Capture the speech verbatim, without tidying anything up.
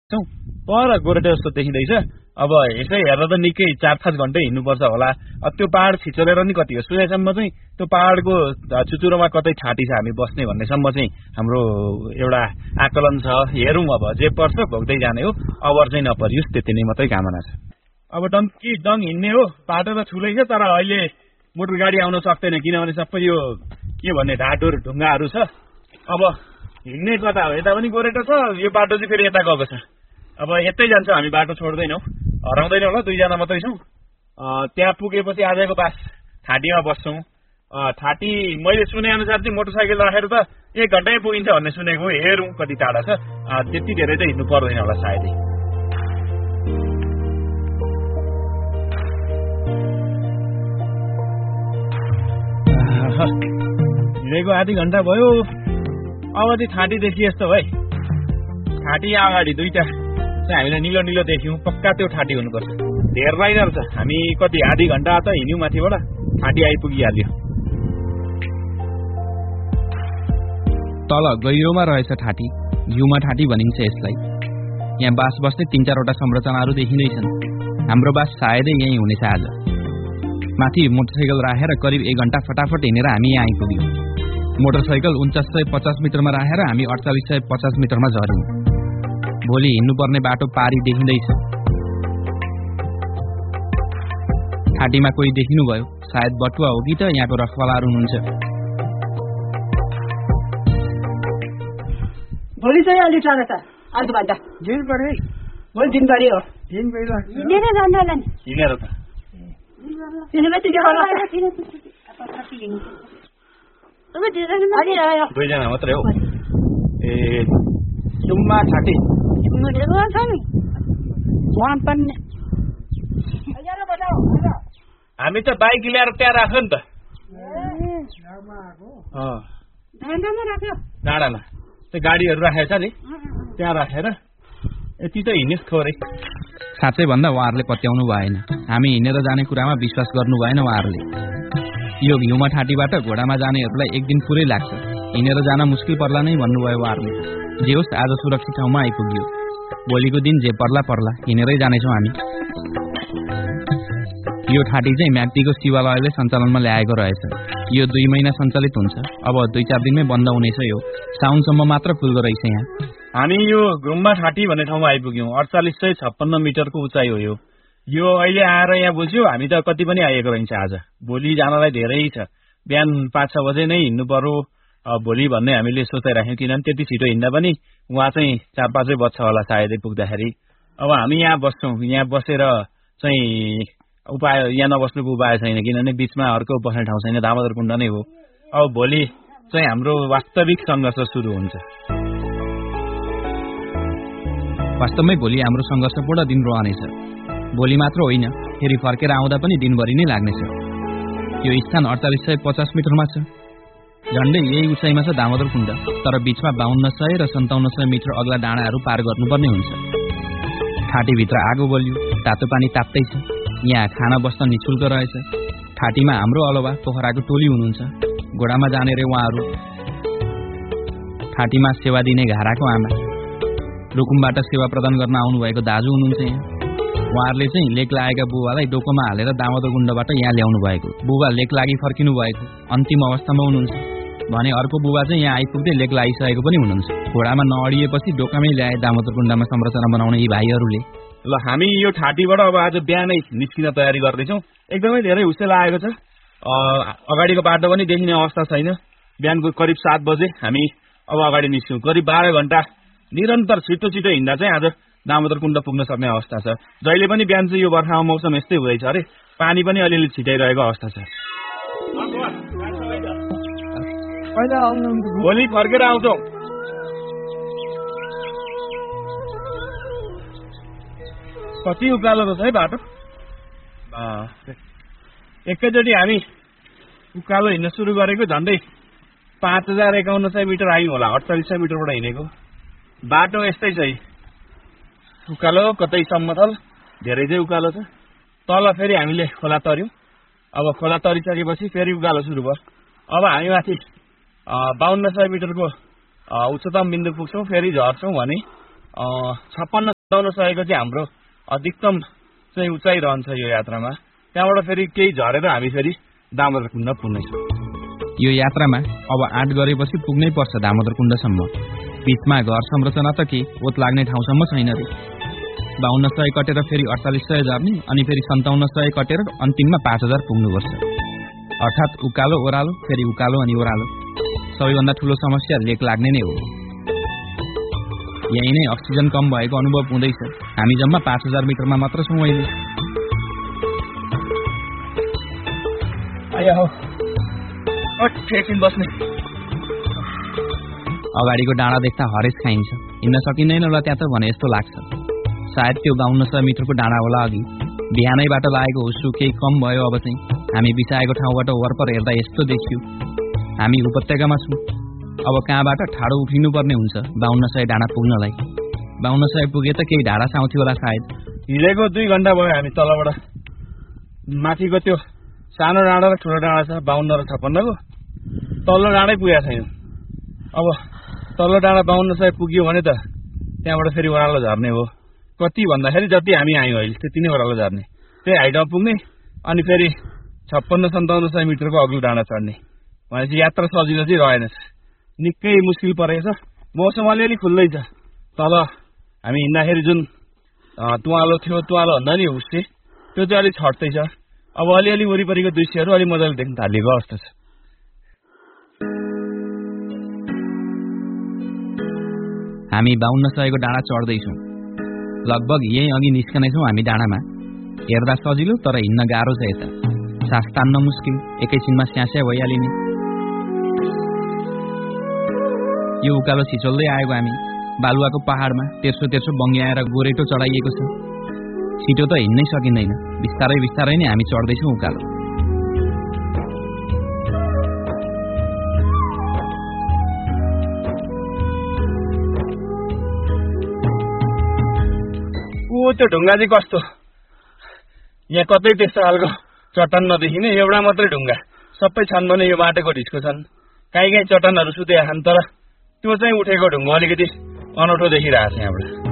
पर गोरेटो जस्तो देखिँदैछ। अब यसै हेर्दा त निकै चार पाँच घन्टा हिँड्नुपर्छ होला। त्यो पहाड छिचोलेर नि कति हो सुनेसम्म चाहिँ त्यो पहाडको चुचुरोमा कतै ठाटी छ हामी बस्ने भन्नेसम्म चाहिँ हाम्रो एउटा आकलन छ। हेरौँ अब जे पर्छ भोग्दै जाने हो। अबर चाहिँ नपरियोस् त्यति नै मात्रै कामना छ। अब डङ्की डङ हिँड्ने हो। बाटो त ठुलै छ तर अहिले मोटर गाडी आउन सक्दैन किनभने सबै यो के भन्ने ढाडोर ढुङ्गाहरू छ। अब हिँड्ने कता हो यता पनि गोरेटो छ यो बाटो चाहिँ फेरि यता गएको छ। अब यतै जान्छ हामी बाटो छोड्दैनौँ हराउँदैनौँ होला दुईजना मात्रै छौँ। त्यहाँ पुगेपछि आजको बास ठाटीमा बस्छौँ। ठाटी मैले सुने अनुसार चाहिँ मोटरसाइकल राखेर त एक घन्टै पुगिन्छ भन्ने सुनेको हेरौँ कति टाढा छ। त्यति धेरै त हिँड्नु पर्दैन होला सायदै। हिँडेको आधी घन्टा भयो। अब चाहिँ ठाटी देखिए जस्तो है। ठाटी अगाडि दुईटा चाहिँ हामीले निलो निलो देख्यौँ पक्का त्यो ठाटी हुनुपर्छ। धेर लागिरहेको छ हामी कति आधी घन्टा त हिँड्यौँ माथिबाट ठाटी आइपुगिहाल्यो। तल गहिरोमा रहेछ ठाटी घिउमा ठाटी भनिन्छ यसलाई। यहाँ बास बस्ने तीन चारवटा संरचनाहरू देखिँदैछन्। हाम्रो बास सायदै यहीँ हुनेछ आज। माथि मोटरसाइकल राखेर करिब एक घन्टा फटाफट हिँडेर हामी यहाँ आइपुग्यौँ। मोटरसाइकल उन्चास सय पचास मिटरमा राखेर हामी अडचालिस सय पचास मिटरमा झऱ्यौँ। भोलि हिँड्नुपर्ने बाटो पारी देखिँदैछ। ठाटीमा कोही देखिनुभयो सायद बटुवा हो कि त यहाँको रखवालाहरू हुनुहुन्छ। भोलि चाहिँ अलिक टाढा छ अर्को भन्दा दिनभरि भोलि दिनभरि हो दिनभरि हिँडेर जानु होला नि हिँडेर त दुईजना मात्रै हो। ए जुम्मा ठाटी हामी त बाइक ल्याएर त्यहाँ राख्यो नि त डाँडामा त्यो गाडीहरू राखेको छ नि त्यहाँ राखेर यति त हिँड्ने थोरै। साँच्चै भन्दा उहाँहरूले पत्याउनु भएन। हामी हिँडेर जाने कुरामा विश्वास गर्नु भएन उहाँहरूले। यो घिउमा ठाटीबाट घोडामा जानेहरूलाई एक दिन पुरै लाग्छ। हिँडेर जान मुस्किल पर्ला नै भन्नुभयो उहाँहरूले। जे होस् आज सुरक्षित ठाउँमा आइपुग्यो। भोलिको दिन जे पर्ला पर्ला हिँडेरै जानेछौँ हामी। यो ठाटी चाहिँ म्याग्दीको शिवालयले सञ्चालनमा ल्याएको रहेछ। यो दुई महिना सञ्चालित हुन्छ। अब दुई चार दिनमै बन्द हुनेछ। यो साउनसम्म मात्र खुल्दो रहेछ यहाँ। हामी यो घुममा ठाटी भन्ने ठाउँमा आइपुग्यौँ। अडचालिस सय छप्पन्न मिटरको उचाइ हो यो। यो अहिले आएर यहाँ बुझ्यो हामी त कति पनि आएको रहन्छ आज। भोलि जानलाई धेरै छ। बिहान पाँच छ बजे नै हिँड्नु पर्यो भोलि भन्ने हामीले सोचाइराख्यौँ किनभने त्यति छिटो हिँड्दा पनि उहाँ चाहिँ चार पाँचै बज्छ होला सायदै पुग्दाखेरि। अब हामी यहाँ बस्छौँ। यहाँ बसेर चाहिँ उपाय यहाँ नबस्नुको उपाय छैन किनभने बिचमा अर्को बस्ने ठाउँ छैन दामोदर कुण्ड नै हो। अब भोलि चाहिँ हाम्रो वास्तविक सङ्घर्ष सुरु हुन्छ। वास्तवमै भोलि हाम्रो सङ्घर्षपूर्ण दिन रहनेछ। भोलि मात्र होइन फेरि फर्केर आउँदा पनि दिनभरि नै लाग्नेछ। यो स्थान अडचालिस सय पचास मिटरमा छ। झन्डै यही उचाइमा छ दामोदर कुण्ड। तर बिचमा बाहन्न सय र सन्ताउन्न सय मिटर अग्ला डाँडाहरू पार गर्नुपर्ने हुन्छ। ठाटीभित्र आगो बल्यो। तातो पानी ताप्दै छ। यहाँ खाना बस्न निःशुल्क रहेछ। ठाटीमा हाम्रो अलावा पोखराको टोली हुनुहुन्छ। घोडामा जाने रे उहाँहरू। ठाटीमा सेवा दिने घाराको आमा रुकुमबाट सेवा प्रदान गर्न आउनुभएको दाजु हुनुहुन्छ यहाँ। उहाँहरूले चाहिँ लेक लागेका बुबालाई डोकोमा हालेर दामोदर कुण्डबाट यहाँ ल्याउनु भएको। बुबा लेक लागि फर्किनु भएको अन्तिम अवस्थामा हुनुहुन्छ भने अर्को बुबा चाहिँ यहाँ आइपुग्दै लेक लागिसकेको पनि हुनुहुन्छ। घोडामा नअडिएपछि डोकामै ल्याए दामोदर कुण्डमा संरचना बनाउने यी भाइहरूले। ल हामी यो ठाटीबाट अब आज बिहानै निस्किन तयारी गर्दैछौँ। एकदमै धेरै हुस्से लागेको छ। अगाडिको बाटो पनि देखिने अवस्था छैन। बिहानको करिब सात बजे हामी अब अगाडि निस्क्यौँ। करिब बाह्र घन्टा निरन्तर छिटो छिटो हिँड्दा चाहिँ आज दामोदर कुण्ड पुग्न सक्ने अवस्था छ। जहिले पनि बिहान चाहिँ यो बर्खामा मौसम यस्तै हुँदैछ अरे पानी पनि अलिअलि छिटाइरहेको अवस्था छ। भोलि फर्केर आउँछौँ। कति उकालो त छ है बाटो। एकैचोटि हामी उकालो हिँड्न सुरु गरेको झन्डै पाँच हजार एकाउन्न सय मिटर आयौँ होला। अडचालिस सय मिटरबाट हिँडेको बाटो यस्तै छ। उकालो कतै समतल धेरै चाहिँ उकालो छ। तल फेरि हामीले खोला तर्यौँ। अब खोला तरिसकेपछि फेरि उकालो सुरु भयो। अब हामी माथि बाहन्न सय मिटरको उच्चतम बिन्दु पुग्छौँ फेरि झर्छौँ भने छप्पन्न बताउन सकेको चाहिँ हाम्रो अधिकतम चाहिँ उचाइ रहन्छ यो यात्रामा। त्यहाँबाट फेरि केही झरेर हामी फेरि दामोदर कुण्ड पुग्नेछौँ। यो यात्रामा अब आँट गरेपछि पुग्नै पर्छ दामोदर कुण्डसम्म। बिचमा घर संरचना त के ओत लाग्ने ठाउँसम्म छैन रे। बाहन्न सय कटेर फेरि अडचालिस सय झर्ने अनि फेरि सन्ताउन्न सय कटेर अन्तिममा पाँच हजार पुग्नुपर्छ। अर्थात् उकालो ओह्रालो फेरि उकालो अनि ओह्रालो। सबैभन्दा ठुलो समस्या लेक लाग्ने नै हो। यही नै अक्सिजन कम भएको अनुभव हुँदैछ। हामी जम्मा पाँच हजार मिटरमा मात्र छौँ अहिले। बस्ने अगाडिको डाँडा देख्दा हरेस खाइन्छ। हिँड्न सकिँदैन होला त्यहाँ त भने जस्तो लाग्छ। सायद त्यो बाहन्न सय मिटरको डाँडा होला। अघि बिहानैबाट लागेको हुस्सु केही कम भयो। अब चाहिँ हामी बिसाएको ठाउँबाट वरपर हेर्दा यस्तो देखियो। हामी उपत्यकामा छौँ। अब कहाँबाट ठाडो उफ्रिनु पर्ने हुन्छ बाहन्न सय डाँडा पुग्नलाई। बाहन्न सय पुगे त केही ढाडा आउँथ्यो होला सायद। हिँडेको दुई घन्टा भयो हामी तलबाट। माथिको त्यो सानो डाँडा र ठुलो डाँडा छ बाहन्न र छप्पन्नको। तल्लो डाँडै पुगेका छैनौँ। अब तल्लो डाँडा बाहन्न सय पुग्यो भने त त्यहाँबाट फेरि ओह्रालो झर्ने हो। कति भन्दाखेरि जति हामी आयौँ अहिले त्यति नै ओह्रालो झर्ने। त्यही हाइटमा पुग्ने अनि फेरि छप्पन्न सन्ताउन्न सय मिटरको अग्लो डाँडा चढ्ने भनेपछि यात्रा सजिलो चाहिँ रहेन। निकै मुस्किल परेको छ। मौसम अलिअलि खुल्दै छ। तल हामी हिँड्दाखेरि जुन तुवालो थियो तुवालो भन्दा नि हुस्से त्यो चाहिँ अलिक छट्दैछ। अब अलिअलि वरिपरिको दृश्यहरू अलिक मजाले देख्न थालिएको अवस्था छ। हामी बाहन्न सयको डाँडा चढ्दैछौँ। लगभग यही अघि निस्कनेछौँ हामी डाँडामा। हेर्दा सजिलो तर हिँड्न गाह्रो छ। यता सास तान्न मुस्किल, एकैछिनमा स्यास्या भइहालिने। यो उकालो छिचोल्दै आएको हामी बालुवाको पहाडमा तेर्सो तेर्सो बङ्गी आएर गोरेटो चढाइएको छ। छिटो त हिँड्नै सकिँदैन। बिस्तारै बिस्तारै नै हामी चढ्दैछौँ उकालो। ओ त्यो ढुङ्गा चाहिँ कस्तो, यहाँ कतै त्यस्तो खालको चट्टान नदेखिने एउटा मात्रै ढुङ्गा। सबै छन् भने यो बाटोको ढिस्को छन्। काहीँ काहीँ चट्टानहरू सुतेका छन् तर त्यो चाहिँ उठेको ढुङ्गा अलिकति अनौठो देखिरहेको छ यहाँबाट।